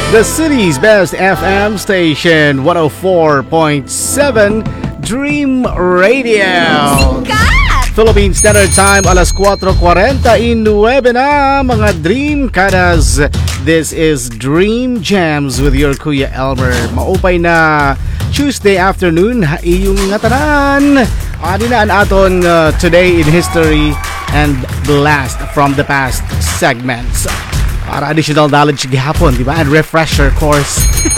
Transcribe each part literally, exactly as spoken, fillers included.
The city's best F M station, one oh four point seven Dream Radio. Philippine Standard Time, alas four forty-nine na, mga Dream Kadas. This is Dream Jams with your Kuya Elmer. Maupay na Tuesday afternoon, iyong ngatanan. Adinaan aton uh, Today in History and Blast from the Past segments. Para additional knowledge gihapon, di ba? And refresher course.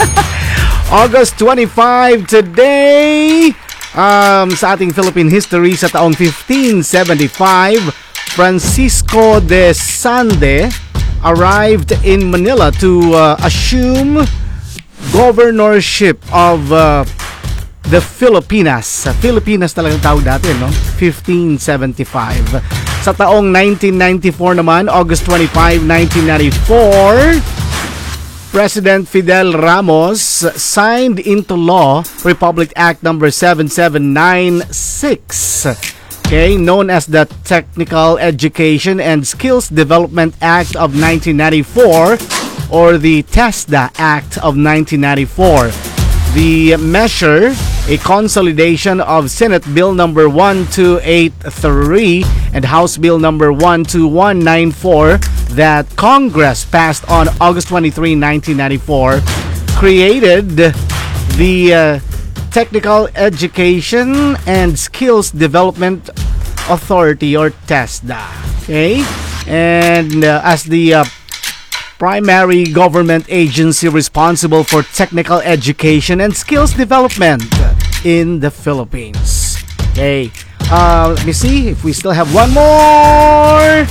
August twenty-fifth today. Um, sa ating Philippine history sa taong fifteen seventy-five, Francisco de Sande arrived in Manila to uh, assume governorship of uh, the Filipinas. Filipinas talagang tawag dati, no? fifteen seventy-five. Sa taong nineteen ninety-four naman, August twenty-fifth, nineteen ninety-four, President Fidel Ramos signed into law Republic Act number seventy-seven ninety-six, okay, known as the Technical Education and Skills Development Act of nineteen ninety-four, or the TESDA Act of nineteen ninety-four. The measure, a consolidation of Senate Bill number one two eight three and House Bill number one two one nine four that Congress passed on August twenty-third, nineteen ninety-four, created the uh, Technical Education and Skills Development Authority, or TESDA. Okay? And uh, as the uh, primary government agency responsible for technical education and skills development in the Philippines. Okay, uh, let me see if we still have one more.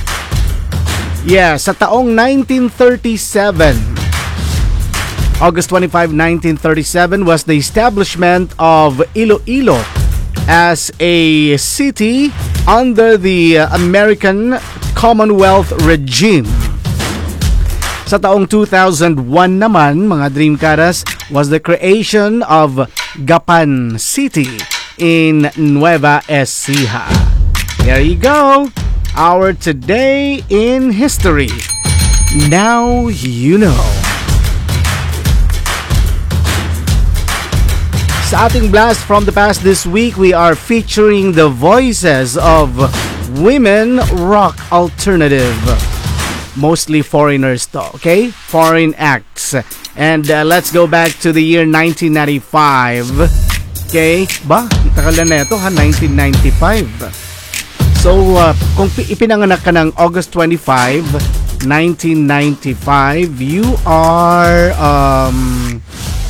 Yeah, sa taong nineteen thirty-seven, August twenty-fifth, nineteen thirty-seven was the establishment of Iloilo as a city under the American Commonwealth regime. Sa taong two thousand one naman, mga Dream Karas, was the creation of Gapan City in Nueva Ecija. There you go. Our Today in History. Now you know. Sa ating Blast from the Past this week, we are featuring the voices of women rock alternative. Mostly foreigners to, okay? Foreign acts. And uh, let's go back to the year nineteen ninety-five. Okay? Ba? Takala na ito ha, nineteen ninety-five. So, uh, kung ipinanganak ka ng August twenty-fifth, nineteen ninety-five, you are um,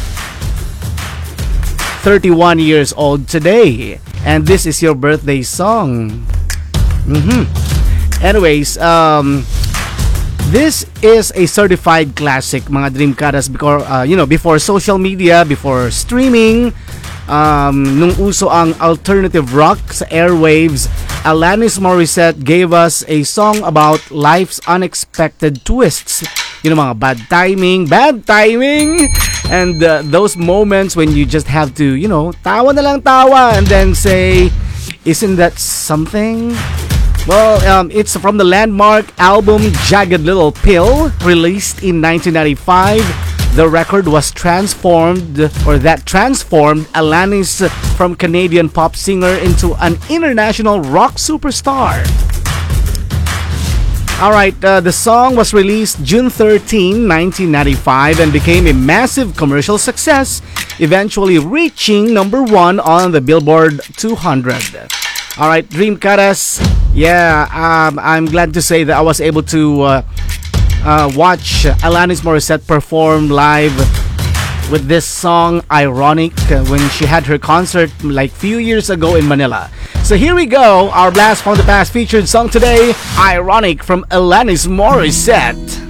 thirty-one years old today. And this is your birthday song. Mm-hmm. Anyways, um... this is a certified classic, mga Dream Kadas, because uh, you know, before social media, before streaming, um, nung uso ang alternative rock sa airwaves, Alanis Morissette gave us a song about life's unexpected twists. You know, mga bad timing, bad timing, and uh, those moments when you just have to, you know, tawa na lang tawa, and then say, isn't that something? Well, um, it's from the landmark album Jagged Little Pill, released in nineteen ninety-five. The record was transformed, or that transformed Alanis from Canadian pop singer into an international rock superstar. Alright, uh, the song was released June thirteenth, nineteen ninety-five, and became a massive commercial success, eventually reaching number one on the Billboard two hundred. Alright, Dream Karas, yeah, um, I'm glad to say that I was able to uh, uh, watch Alanis Morissette perform live with this song, Ironic, uh, when she had her concert like few years ago in Manila. So here we go, our Blast from the Past featured song today, Ironic from Alanis Morissette.